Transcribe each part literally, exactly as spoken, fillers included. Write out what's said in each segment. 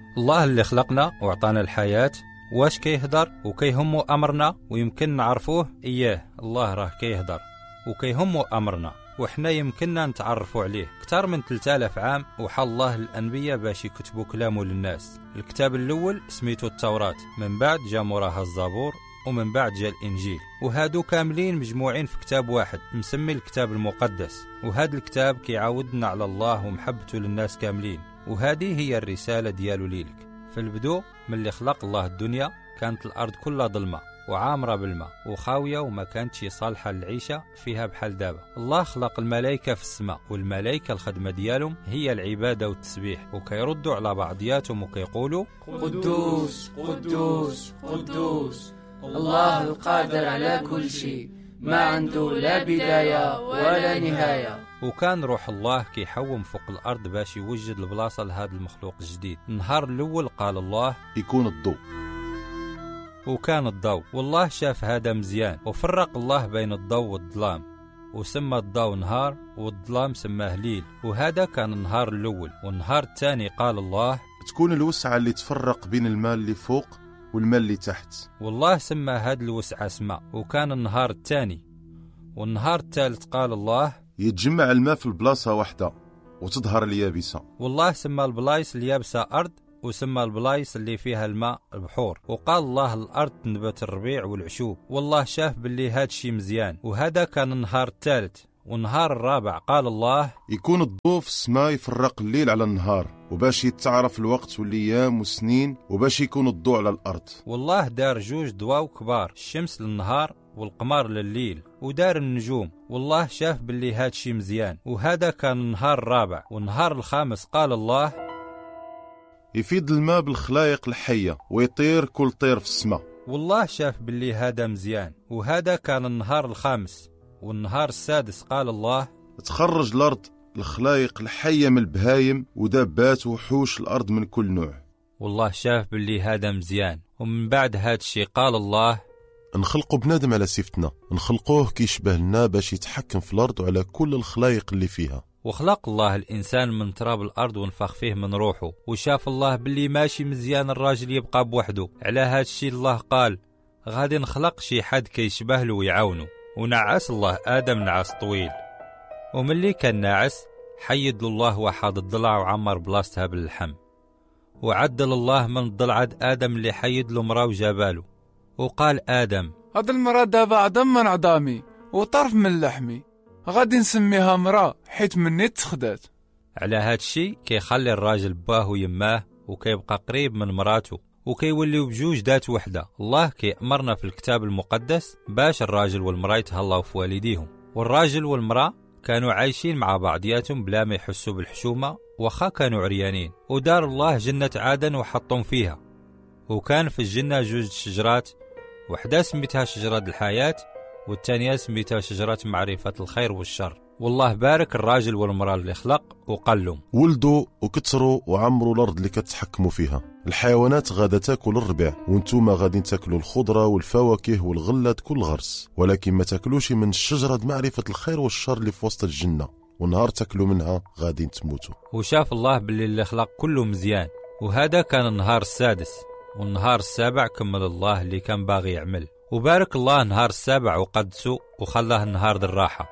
الله اللي خلقنا وعطانا الحياة واش كيهدر وكيهمو أمرنا ويمكن نعرفوه إياه. الله راه كيهدر وكيهمو أمرنا وحنا يمكننا نتعرفوا عليه. كتر من ثلاثة آلاف عام وحال الله الأنبياء باش يكتبوا كلامه للناس. الكتاب الأول سميتو التوراة، من بعد جا موراها الزبور، ومن بعد جا الإنجيل، وهادو كاملين مجموعين في كتاب واحد مسمي الكتاب المقدس. وهذا الكتاب كيعاودنا على الله ومحبته للناس كاملين، وهذه هي الرسالة ديالو ليلك. في البدو من اللي خلق الله الدنيا كانت الأرض كلها ظلمة وعامرة بالماء وخاوية وما كانتش صالحة للعيشة فيها بحال دابا. الله خلق الملائكة في السماء، والملائكة الخدمة ديالهم هي العبادة والتسبيح، وكيردوا على بعضياتهم وكيقولوا قدوس قدوس قدوس الله القادر على كل شيء، ما عنده لا بداية ولا نهاية. وكان روح الله كيحوم فوق الأرض باش يوجد البلاصة لهذا المخلوق الجديد. النهار الأول قال الله يكون الضوء، وكان الضوء. والله شاف هذا مزيان وفرق الله بين الضوء والظلام، وسمى الضوء نهار والظلام سماه ليل. وهذا كان النهار الأول. والنهار الثاني قال الله تكون الوسعة اللي تفرق بين الماء اللي فوق والماء اللي تحت، والله سمى هذا الوسعة سماء. وكان النهار الثاني. والنهار الثالث قال الله يتجمع الماء في البلاصة واحدة وتظهر اليابسة، والله سمى البلايص اليابسة أرض، وسمى البلايص اللي فيها الماء بحور. وقال الله الأرض تنبت الربيع والعشوب. والله شاف باللي هاد الشي مزيان. وهذا كان النهار الثالث. والنهار الرابع قال الله يكون الضوء في السماء يفرق الليل على النهار، وباش يتعرف الوقت والايام والسنين، وباش يكون الضوء على الارض. والله دار جوج ضواو كبار، الشمس للنهار والقمر لليل، ودار النجوم. والله شاف باللي هاد شي مزيان. وهذا كان النهار الرابع. والنهار الخامس قال الله يفيد الماء بالخلايق الحية ويطير كل طير في السماء. والله شاف باللي هذا مزيان. وهذا كان النهار الخامس. والنهار السادس قال الله تخرج الأرض الخلايق الحية من البهايم ودابات وحوش الأرض من كل نوع. والله شاف باللي هذا مزيان. ومن بعد هاد الشي قال الله نخلقوا بنادم على سيفتنا، نخلقوه كيشبه لنا باش يتحكم في الأرض وعلى كل الخلايق اللي فيها. وخلق الله الإنسان من تراب الأرض ونفخ فيه من روحه. وشاف الله باللي ماشي مزيان الراجل يبقى بوحده. على هاد الشي الله قال غادي نخلق شي حد كيشبه له ويعاونه. ونعس الله آدم نعس طويل، وملي كان ناعس حيد الله واحد الضلع وعمر بلاصتها باللحم. وعدل الله من الضلعة آدم اللي حيد له مرا وجاباله. وقال آدم هاد المرا دابا عظم من عظامي وطرف من لحمي، غادي نسميها مرا حيت مني تخدات. على هاد الشي كيخلي الراجل باه ويماه وكيبقى قريب من مراته، وكيوليو بجوج ذات وحدة. الله كيأمرنا في الكتاب المقدس باش الراجل والمرأة يتهلاو في والديهم. والراجل والمرأة كانوا عايشين مع بعضياتهم بلا ما يحسوا بالحشومة وخا كانوا عريانين. ودار الله جنة عادن وحطهم فيها. وكان في الجنة جوج شجرات، وحدة سميتها شجرة الحياة والثانية سميتها شجرة معرفة الخير والشر. والله بارك الراجل والمرأة اللي خلق وقال لهم ولدوا وكتروا وعمروا الأرض اللي كتحكموا فيها. الحيوانات غادا تاكل الربيع، وانتوما غادي تاكلوا الخضرة والفواكه والغلات كل غرس، ولكن ما تاكلوش من الشجرة معرفة الخير والشر اللي في وسط الجنة، ونهار تاكلوا منها غادي تموتوا. وشاف الله باللي اللي خلق كله مزيان. وهذا كان النهار السادس. والنهار السابع كمل الله اللي كان باغي يعمل. وبارك الله النهار السابع وقدسه وخلاه النهار ذي الراحة.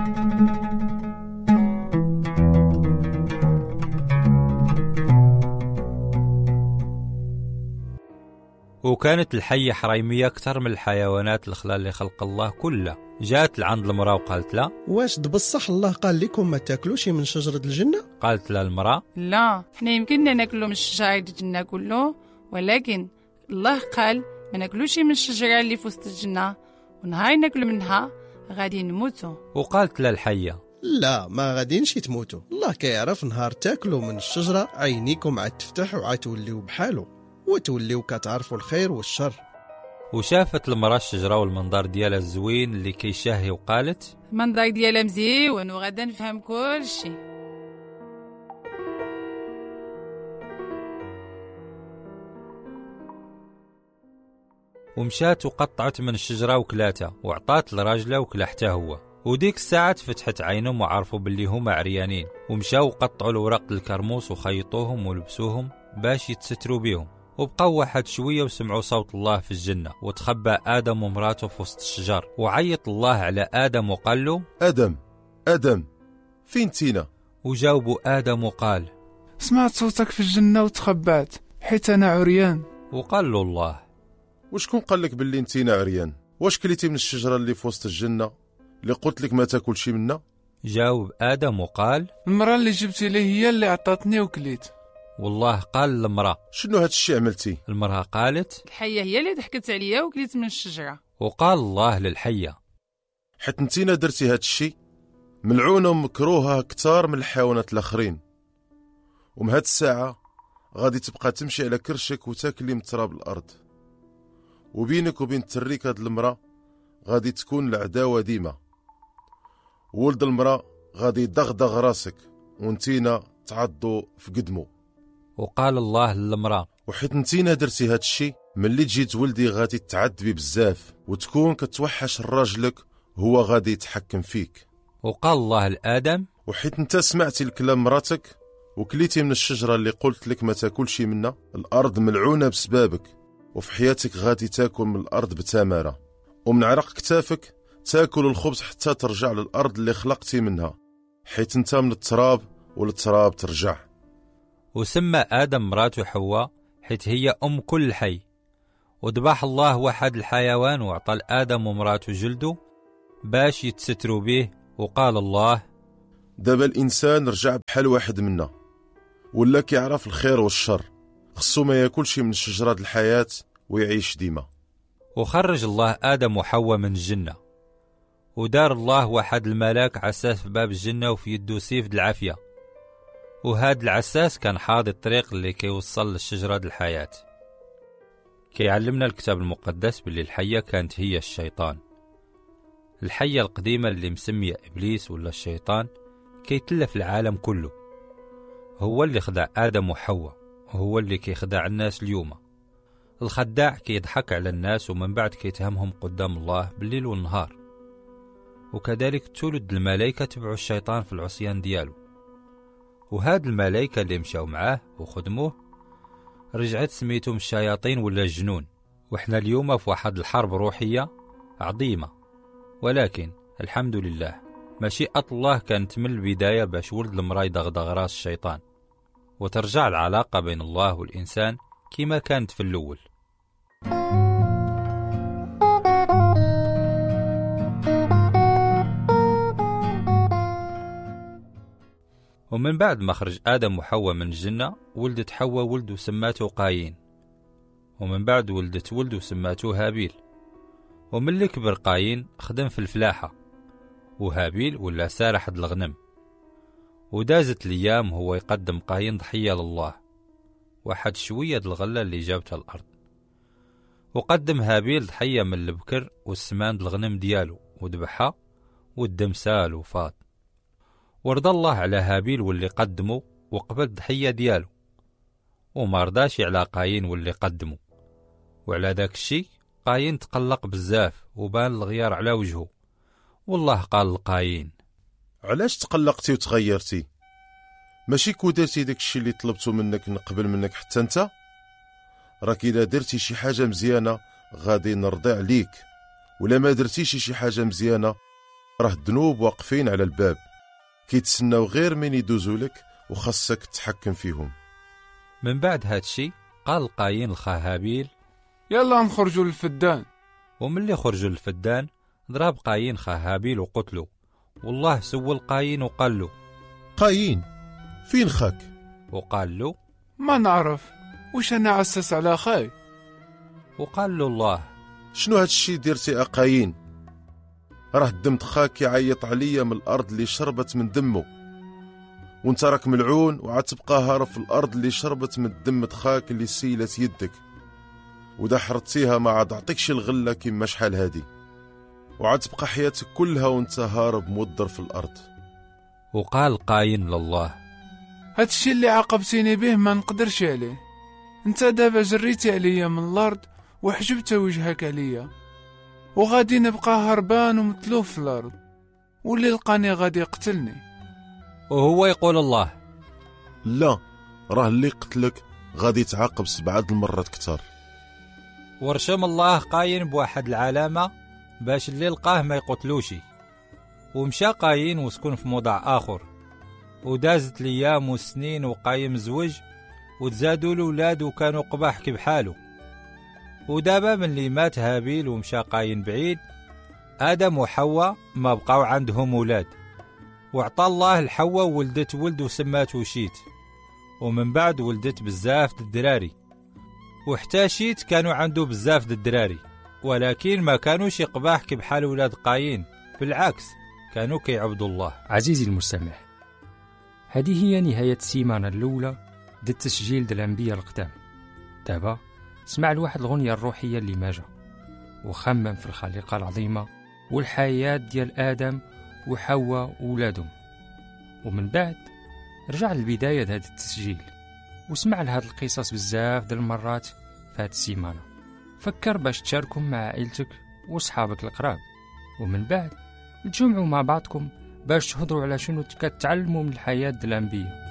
وكانت الحية حريمية أكثر من الحيوانات الخلال اللي خلق الله كلها. جاءت لعند المرأة وقالت لا واش بصح الله قال لكم ما تاكلوش من شجرة الجنة؟ قالت لها المرأة لا، احنا يمكننا ناكلوا من شجرة الجنة كله، ولكن الله قال ما ناكلوش من الشجرة اللي في وسط الجنة، ونهار ناكلوا منها غادي نموتوا. وقالت لها الحية لا، ما غادينش تموتوا. الله كيعرف نهار تاكلوا من الشجرة عينيكم عاد تفتح وعاد توليو بحالو وتوليو كتعرفوا الخير والشر. وشافت المرأة الشجرة والمنظر ديالها الزوين اللي كيشهي، وقالت المنظر ديالها مزيون وغادا نفهم كل شيء. ومشات وقطعت من الشجرة وكلاتها وعطات لراجلها وكلا حتى هو. وديك الساعة فتحت عينهم وعرفوا باللي هما عريانين، ومشاو وقطعوا الورق الكرموس وخيطوهم ولبسوهم باش يتستروا بيهم. وبقوا واحد شوية وسمعوا صوت الله في الجنة، وتخبى آدم ومراته في وسط الشجر، وعيط الله على آدم وقال له: آدم آدم فين تينا؟ وجاوبوا آدم وقال: سمعت صوتك في الجنة وتخبعت حيت أنا عريان. وقال له الله: وشكون قال لك باللي نتينا عريان؟ واش كليتي من الشجرة اللي في وسط الجنة اللي قلت لك ما تاكل شي منها؟ جاوب آدم وقال: المرأة اللي جبتي لي هي اللي عطاتني وكليت. والله قال للمرأة: شنو هاد الشي عملتي؟ المرأة قالت: الحية هي اللي ضحكت عليا وكليت من الشجرة. وقال الله للحية: حيت نتينا درتي هاد الشي ملعونة ومكروهة كتار من الحيوانات الآخرين، ومن هاد الساعة غادي تبقى تمشي على كرشك وتاكلي من تراب الأرض، وبينك وبين تريك هاد المرأة غادي تكون العداوة ديما، ولد المرأة غادي يدغدغ راسك ونتينا تعضو في قدمو. وقال الله للمرأة: وحيت نتينا درتي هاد الشي ملي تجي تولدي غادي تعذبي بزاف وتكون كتوحش راجلك هو غادي يتحكم فيك. وقال الله لآدم: وحيت انت سمعتي الكلام مراتك وكليتي من الشجرة اللي قلت لك ما تاكلش منها، الأرض ملعونة بسبابك، وفي حياتك غادي تاكل من الأرض بتمارة، ومن عرق كتافك تاكل الخبز حتى ترجع للأرض اللي خلقتي منها، حيت انت من التراب والتراب ترجع. وسمى آدم مراته حواء حيت هي أم كل حي. وذبح الله واحد الحيوان وعطى لآدم ومراته جلده باش يتستروا به. وقال الله: دابا الإنسان رجع بحال واحد منا، ولا كيعرف الخير والشر، خصو ما ياكلش من شجرة الحياة ويعيش ديما. وخرج الله آدم وحواء من الجنة، ودار الله واحد الملاك عساس في باب الجنة وفي يدو سيف د العافية، وهاد العساس كان حاضي الطريق اللي كيوصل للشجرة د الحياة. كيعلمنا الكتاب المقدس باللي الحية كانت هي الشيطان، الحية القديمة اللي مسمية إبليس ولا الشيطان، كيتلف العالم كله، هو اللي خدع آدم وحواء، وهو اللي كيخدع الناس اليوم. الخداع كيضحك على الناس ومن بعد كيتهمهم قدام الله بالليل والنهار. وكذلك تولد الملائكة تبعوا الشيطان في العصيان ديالو، وهاد الملائكة اللي مشاو معاه وخدموه رجعت سميتهم الشياطين ولا الجنون. وإحنا اليوم في واحد الحرب روحية عظيمة، ولكن الحمد لله مشيئة الله كانت من البداية باش ولد المرأة يدغدغ راس الشيطان، وترجع العلاقة بين الله والإنسان كما كانت في الأول. ومن بعد ما خرج آدم وحواء من الجنة ولدت حواء ولد وسماته قايين، ومن بعد ولدت ولد وسماته هابيل. ومن اللي كبر قايين خدم في الفلاحة، وهابيل ولا سارح د الغنم. ودازت الأيام هو يقدم قايين ضحية لله، واحد شوية د الغلة اللي جابتها الأرض. وقدم هابيل ضحية من البكر والسمان د الغنم ديالو وذبحها، والدم سال وفاض. ورضى الله على هابيل واللي قدمه وقبل الضحية ديالو، وما رضاش على قايين واللي قدمه. وعلى ذاك الشي قايين تقلق بزاف وبان الغيار على وجهه. والله قال لقايين: علاش تقلقتي وتغيرتي؟ ماشي كو درتي داك الشي اللي طلبته منك نقبل منك حتى انت؟ راك اذا درتي شي حاجه مزيانه غادي نرضي عليك، ولا ما درتيش شي حاجه مزيانه راه الذنوب واقفين على الباب كيتسناو غير من يدوزوا لك وخاصك تتحكم فيهم. من بعد هاد الشي قال قايين لخاه هابيل: يلا نخرجوا للفدان. وملي خرجوا للفدان ضرب قايين خاه هابيل وقتلو. والله سول قايين وقال له: قايين فين خاك؟ وقال له: ما نعرف، وش انا عسس على خاي. وقال له الله: شنو هاد الشي درتي قايين؟ راه دم خاك يعيط عليا من الارض اللي شربت من دمه، وانت راك ملعون وعتبقى هارب في الارض اللي شربت من دم خاك اللي سيلت يدك، ودا حرتيها ما عاد عطيكش الغله كيما شحال هادي، وعتبقى حياتك كلها وانت هارب مودر في الارض. وقال قايين لله: هاد الشي اللي عاقبتيني به ما نقدرش عليه، انت دابا جريتي عليا من الارض وحجبت وجهك عليا، وغادي نبقى هربان ومتلوف في الارض، واللي لقاني غادي يقتلني. وهو يقول الله: لا، راه اللي قتلك غادي تعاقب سبعة د المرات كتر. ورشم الله قاين بواحد العلامة باش اللي لقاه ما يقتلوشي، ومشى قاين وسكن في موضع آخر، ودازت الأيام والسنين وقايم زوج وتزادوا الأولاد وكانوا قباح كي بحالو. ودابا من اللي مات هابيل ومشى قاين بعيد، آدم وحواء ما بقاو عندهم أولاد، وعطى الله الحواء ولدت ولد وسماته شيت، ومن بعد ولدت بزاف د الدراري، وحتى شيت كانوا عنده بزاف د الدراري، ولكن ما كانوش قباح كي بحال ولاد قاين، بالعكس كانوا كيعبدوا الله. عزيزي المستمع، هذه هي نهاية السيمانة الأولى د التسجيل د الأنبياء القدام. دابا اسمع لواحد الغنية الروحية اللي ماجا، وخمم في الخليقة العظيمة والحياة ديال آدم وحواء وولادهم، ومن بعد رجع للبداية هذا التسجيل واسمع لهاد القصص بزاف ديال المرات في هاد السيمانة. فكر باش تشاركهم مع عائلتك وصحابك القراب، ومن بعد تجمعوا مع بعضكم باش تهضروا على شنو كتعلموا من الحياة ديال الأنبياء.